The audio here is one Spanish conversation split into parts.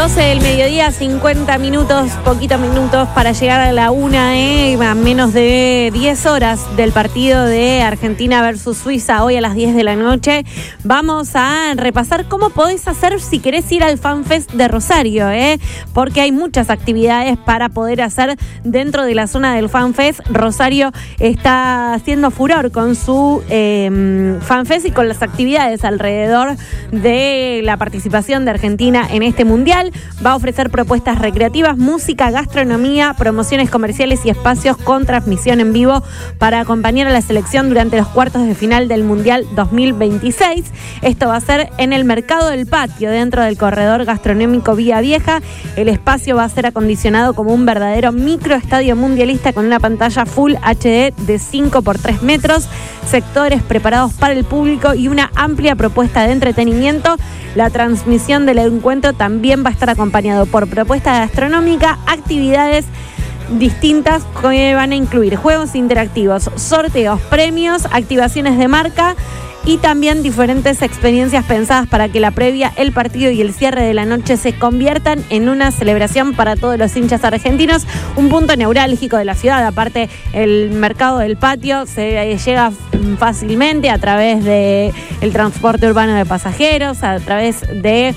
12 del mediodía, 50 minutos, poquitos minutos para llegar a la 1, a menos de 10 horas del partido de Argentina versus Suiza, hoy a las 10 de la noche. Vamos a repasar cómo podés hacer si querés ir al FanFest de Rosario, porque hay muchas actividades para poder hacer dentro de la zona del FanFest. Rosario está haciendo furor con su FanFest y con las actividades alrededor de la participación de Argentina en este mundial. Va a ofrecer propuestas recreativas, música, gastronomía, promociones comerciales y espacios con transmisión en vivo para acompañar a la selección durante los cuartos de final del Mundial 2026. Esto va a ser en el Mercado del Patio, dentro del corredor gastronómico Vía Vieja. El espacio va a ser acondicionado como un verdadero microestadio mundialista con una pantalla Full HD de 5x3 metros, sectores preparados para el público y una amplia propuesta de entretenimiento. La transmisión del encuentro también va a estar acompañado por propuesta gastronómica, actividades distintas que van a incluir juegos interactivos, sorteos, premios, activaciones de marca y también diferentes experiencias pensadas para que la previa, el partido y el cierre de la noche se conviertan en una celebración para todos los hinchas argentinos. Un punto neurálgico de la ciudad. Aparte, el Mercado del Patio se llega fácilmente a través del transporte urbano de pasajeros, a través de...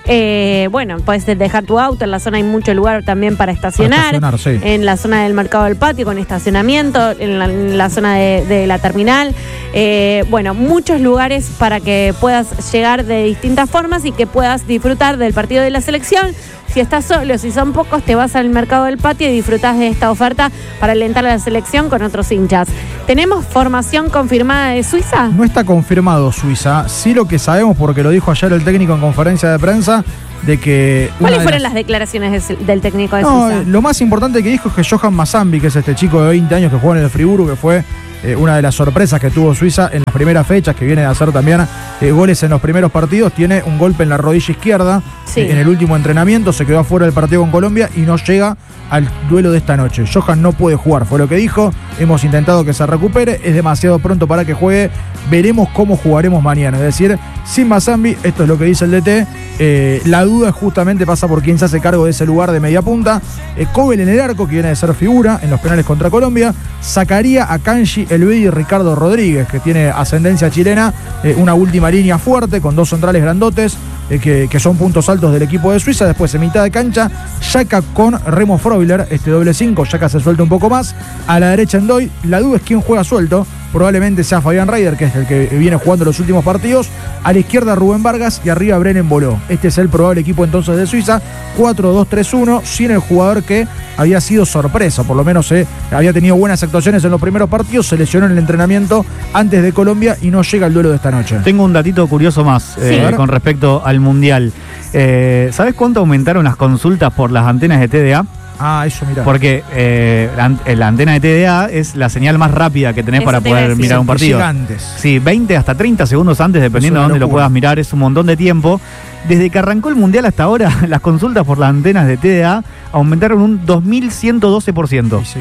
puedes dejar tu auto. En la zona hay mucho lugar también para estacionar, sí. En la zona del Mercado del Patio con estacionamiento, en la zona de la terminal, muchos lugares para que puedas llegar de distintas formas y que puedas disfrutar del partido de la selección. Si estás solo, si son pocos, te vas al Mercado del Patio y disfrutás de esta oferta para alentar a la selección con otros hinchas. ¿Tenemos formación confirmada de Suiza? No está confirmado Suiza. Sí, lo que sabemos, porque lo dijo ayer el técnico en conferencia de prensa, de que... ¿Cuáles fueron las declaraciones del técnico de Suiza? Lo más importante que dijo es que Johan Mazambi, que es este chico de 20 años que jugó en el Friburgo, que fue una de las sorpresas que tuvo Suiza en las primeras fechas, que viene a hacer también goles en los primeros partidos, tiene un golpe en la rodilla izquierda, sí. En el último entrenamiento, se quedó afuera del partido con Colombia y no llega al duelo de esta noche. Johan no puede jugar, fue lo que dijo. Hemos intentado que se recupere, es demasiado pronto para que juegue. Veremos cómo jugaremos mañana. Es decir, sin Mazambi, esto es lo que dice el DT. La duda justamente pasa por quién se hace cargo de ese lugar de media punta. Kobel en el arco, que viene de ser figura en los penales contra Colombia. Sacaría a Kanji, Elvedi y Ricardo Rodríguez, que tiene ascendencia chilena. Una última línea fuerte con dos centrales grandotes, que son puntos altos del equipo de Suiza. Después en mitad de cancha, Xhaka con Remo Freuler, doble 5, Xhaka se suelta un poco más. A la derecha Ndoye, la duda es quién juega suelto. Probablemente sea Fabián Reider, que es el que viene jugando los últimos partidos. A la izquierda Rubén Vargas y arriba Brennen Boló. Este es el probable equipo entonces de Suiza. 4-2-3-1, sin el jugador que había sido sorpresa. Por lo menos había tenido buenas actuaciones en los primeros partidos. Se lesionó en el entrenamiento antes de Colombia y no llega al duelo de esta noche. Tengo un datito curioso más con respecto al Mundial. ¿Sabés cuánto aumentaron las consultas por las antenas de TDA? Eso mirá. Porque la antena de TDA es la señal más rápida que tenés para poder mirar un partido. Sí, 20 hasta 30 segundos antes, dependiendo de dónde lo puedas mirar, es un montón de tiempo. Desde que arrancó el Mundial hasta ahora, las consultas por las antenas de TDA aumentaron un 2112%. Sí.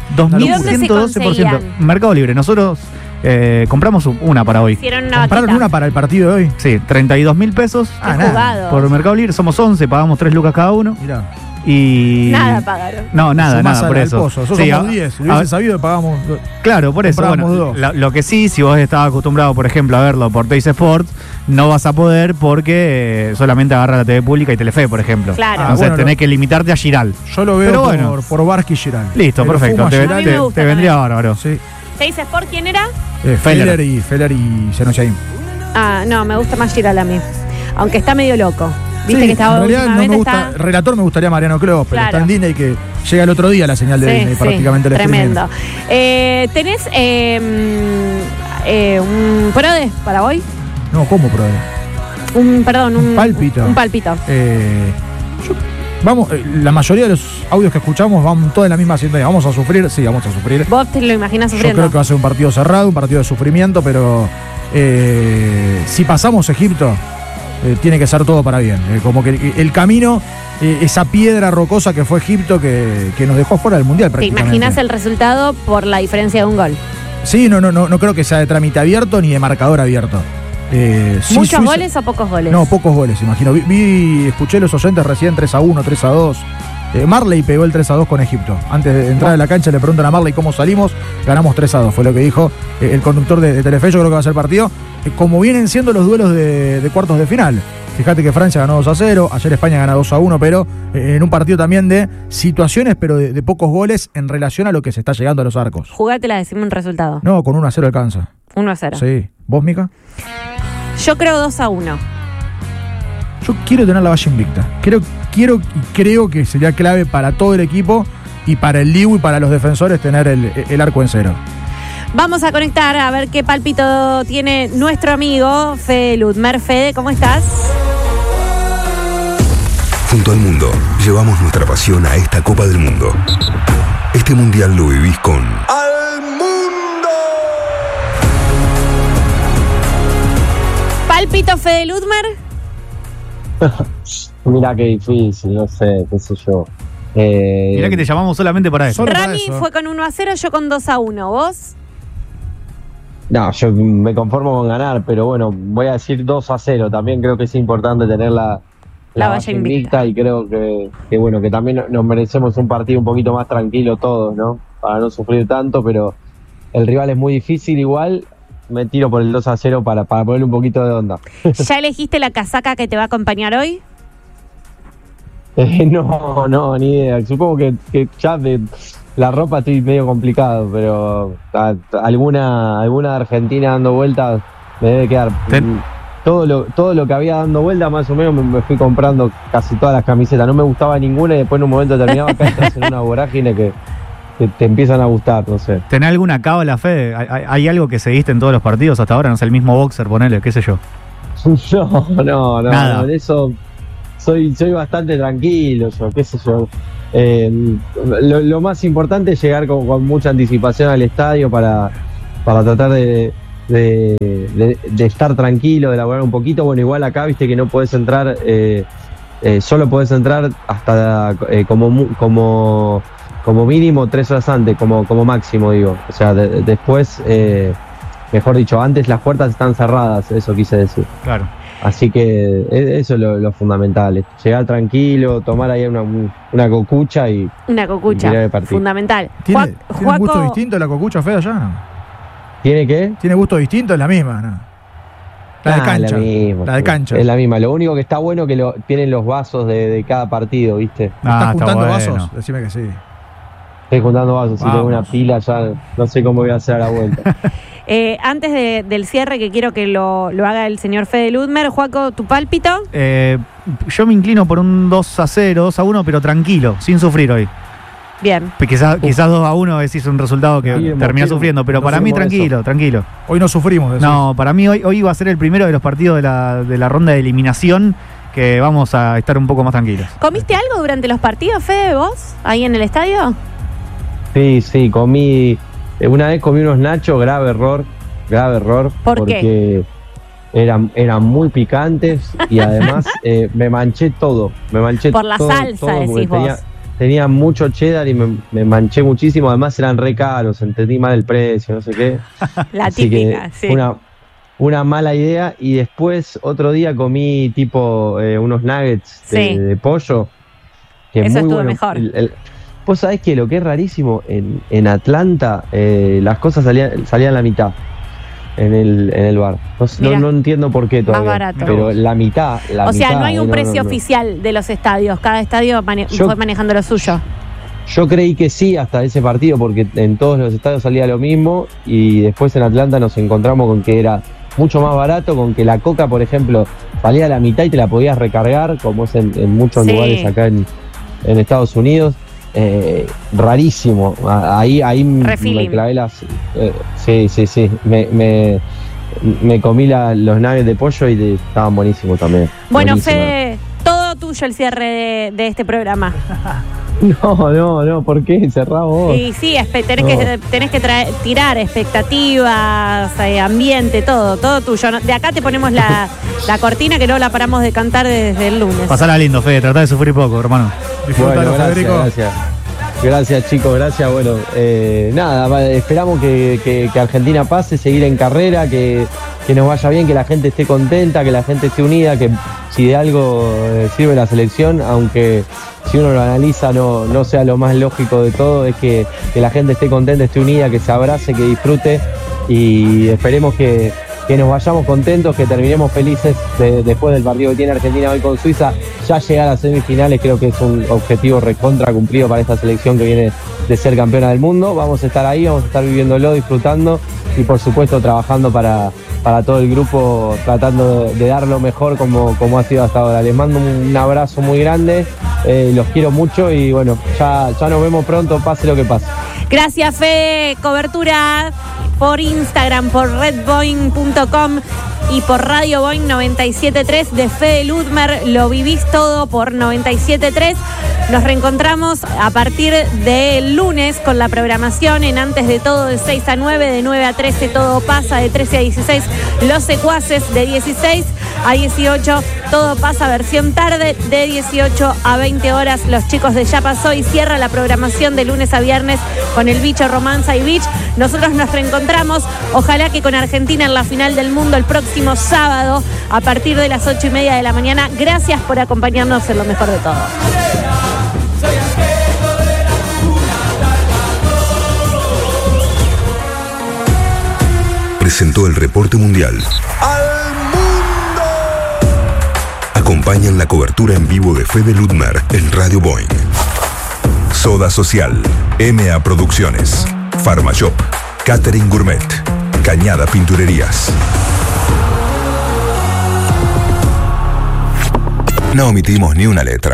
2112%. Mercado Libre. Nosotros compramos una para hoy. ¿Compraron una para el partido de hoy? Sí, 32.000 pesos. Por Mercado Libre. Somos 11, pagamos 3 lucas cada uno. Mirá. Y nada pagaron. No, nada, por eso. Nosotros somos 10. Si hubiese sabido, pagamos. Claro, por eso. Bueno, lo que sí, si vos estabas acostumbrado, por ejemplo, a verlo por Teis Sport, no vas a poder porque solamente agarra la TV pública y Telefe, por ejemplo. Claro. Entonces tenés que limitarte a Giral. Yo lo veo por Barsky y Giral. Listo, perfecto. Te vendría bárbaro. Sí. ¿Teis Sport quién era? Feller y Senochaim. No, me gusta más Giral a mí. Aunque está medio loco. Viste que estaba en realidad no me gusta. Relator me gustaría Mariano Clos, pero está en Disney, que llega el otro día la señal de Disney, prácticamente el tremendo. ¿Tenés un PRODE para hoy? No, ¿cómo PRODE? Un pálpito. Un pálpito. La mayoría de los audios que escuchamos van todos en la misma sintonía. ¿Vamos a sufrir? Sí, vamos a sufrir. ¿Vos te lo imaginas sufriendo? Yo creo que va a ser un partido cerrado, un partido de sufrimiento, pero si pasamos Egipto, tiene que ser todo para bien. Como que el camino, esa piedra rocosa que fue Egipto, que nos dejó fuera del Mundial prácticamente. ¿Te imaginas el resultado por la diferencia de un gol? Sí, no creo que sea de trámite abierto ni de marcador abierto. ¿Muchos goles o pocos goles? No, pocos goles, imagino. Escuché los oyentes recién 3-1, 3-2. Marley pegó el 3-2 con Egipto. Antes de entrar a la cancha le preguntan a Marley cómo salimos. Ganamos 3-2, fue lo que dijo el conductor de Telefe. Yo creo que va a ser partido como vienen siendo los duelos de cuartos de final. Fíjate que Francia ganó 2-0, ayer España gana 2-1, pero en un partido también de situaciones, pero de pocos goles en relación a lo que se está llegando a los arcos. Jugátela, decime un resultado. No, con 1-0 alcanza. 1-0. Sí. ¿Vos, Mica? Yo creo 2-1. Yo quiero tener la valla invicta. Creo que sería clave para todo el equipo y para el Dibu y para los defensores tener el arco en cero. Vamos a conectar a ver qué pálpito tiene nuestro amigo Fede Ludmer. Fede, ¿cómo estás? Junto al mundo, llevamos nuestra pasión a esta Copa del Mundo. Este mundial lo vivís con ¡Al Mundo! ¿Pálpito Fede Ludmer? Mirá qué difícil, no sé, qué sé yo. Mirá que te llamamos solamente para eso. Rami fue con 1-0, yo con 2-1. ¿Vos? No, yo me conformo con ganar, pero bueno, voy a decir 2-0. También creo que es importante tener la valla invicta y creo que bueno, que también nos merecemos un partido un poquito más tranquilo todos, ¿no? Para no sufrir tanto, pero el rival es muy difícil igual. Me tiro por el 2-0 para ponerle un poquito de onda. ¿Ya elegiste la casaca que te va a acompañar hoy? No, ni idea. Supongo que ya de la ropa estoy medio complicado, pero alguna de Argentina dando vueltas me debe quedar. Todo lo que había dando vueltas más o menos me fui comprando casi todas las camisetas. No me gustaba ninguna y después en un momento determinado acá entras en una vorágine que te empiezan a gustar, no sé. ¿Tenés alguna cábala, Fede? ¿Hay algo que seguiste en todos los partidos hasta ahora? No sé, el mismo boxer, ponele, qué sé yo. No, nada. En eso soy bastante tranquilo, qué sé yo. Lo más importante es llegar con mucha anticipación al estadio para tratar de estar tranquilo, de elaborar un poquito. Bueno, igual acá viste que no podés entrar, solo podés entrar hasta como mínimo 3 horas antes, como máximo digo. O sea, después, mejor dicho, antes las puertas están cerradas, eso quise decir. Claro. Así que eso es lo fundamental, llegar tranquilo, tomar ahí una cocucha y mirar el partido. Fundamental. ¿Tiene un gusto distinto la cocucha, Fede, allá? ¿No? ¿Tiene qué? ¿Tiene gusto distinto? Es la misma, ¿no? La de cancha. La de cancha. Es la misma. Lo único que está bueno que tienen los vasos de cada partido, ¿viste? ¿Estás juntando vasos? Decime que sí. Estoy juntando vasos. Si tengo una pila ya no sé cómo voy a hacer a la vuelta. Antes del cierre, que quiero que lo haga el señor Fede Ludmer, Juaco, ¿tu pálpito? Yo me inclino por un 2-0, 2-1, pero tranquilo, sin sufrir hoy. Bien. Quizás 2-1 decís un resultado que terminás sufriendo, pero para mí tranquilo. Hoy no sufrimos. Decís. No, para mí hoy va a ser el primero de los partidos de la ronda de eliminación que vamos a estar un poco más tranquilos. ¿Comiste algo durante los partidos, Fede, vos, ahí en el estadio? Sí, comí. Una vez comí unos nachos, grave error. ¿Por qué? Eran muy picantes y además me manché todo. Por la salsa, decís vos. Tenía mucho cheddar y me manché muchísimo. Además eran re caros, entendí mal el precio, no sé qué. La típica, sí. Una mala idea. Y después otro día comí tipo unos nuggets de pollo. Que eso muy estuvo bueno. Mejor. Vos sabés que lo que es rarísimo, en Atlanta las cosas salían la mitad en el bar. No entiendo por qué todavía. Más barato. Pero la mitad. O sea, no hay un precio oficial de los estadios. Cada estadio fue manejando lo suyo. Yo creí que sí hasta ese partido, porque en todos los estadios salía lo mismo y después en Atlanta nos encontramos con que era mucho más barato, con que la coca, por ejemplo, valía la mitad y te la podías recargar, como es en muchos lugares acá en Estados Unidos. Rarísimo. Ahí me clavé las. Sí. Me comí los nuggets de pollo y estaban buenísimos también. Bueno, Fede, todo tuyo el cierre de este programa. No, ¿por qué? Cerrá vos. Sí, tenés que tirar expectativas, ambiente, todo tuyo. De acá te ponemos la cortina, que luego la paramos de cantar desde el lunes. Pasala lindo, Fede, tratá de sufrir poco, hermano. Disfrútalo, Federico. Gracias, chicos, gracias. Bueno, nada, esperamos que Argentina pase, seguir en carrera, que nos vaya bien, que la gente esté contenta, que la gente esté unida, que si de algo sirve la selección, aunque si uno lo analiza no sea lo más lógico de todo, es que la gente esté contenta, esté unida, que se abrace, que disfrute, y esperemos que nos vayamos contentos, que terminemos felices después del partido que tiene Argentina hoy con Suiza. Ya llegar a semifinales creo que es un objetivo recontra cumplido para esta selección que viene de ser campeona del mundo. Vamos a estar ahí, vamos a estar viviéndolo, disfrutando y por supuesto trabajando para todo el grupo, tratando de dar lo mejor como ha sido hasta ahora. Les mando un abrazo muy grande, los quiero mucho y bueno, ya nos vemos pronto, pase lo que pase. Gracias, Fe. Cobertura por Instagram, por redboing.com y por Radio Boing 97.3 de Fede Ludmer. Lo vivís todo por 97.3. Nos reencontramos a partir del lunes con la programación en Antes de Todo de 6 a 9, de 9 a 13 Todo Pasa, de 13 a 16 Los Secuaces, de 16 a 18 Todo Pasa versión tarde, de 18 a 20 horas Los Chicos de Ya Pasó, y cierra la programación de lunes a viernes con El Bicho, Romanza y Beach. Nosotros nos reencontramos, ojalá que con Argentina en la final del mundo el próximo sábado a partir de las 8:30 de la mañana. Gracias por acompañarnos en Lo Mejor de Todo. Presentó el reporte mundial. ¡Al mundo! Acompañan la cobertura en vivo de Fede Ludmer en Radio Boing. Soda Social, MA Producciones, Pharmashop, Catering Gourmet, Cañada Pinturerías. No omitimos ni una letra.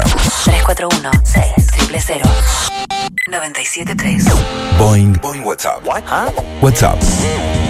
341-600-973. Boing WhatsApp. WhatsApp